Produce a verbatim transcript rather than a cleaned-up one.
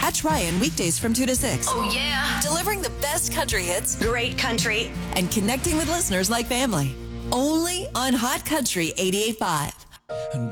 Catch Ryan weekdays from two to six. Oh, yeah. Delivering the best country hits. Great country. And connecting with listeners like family. Only on Hot Country eighty-eight point five.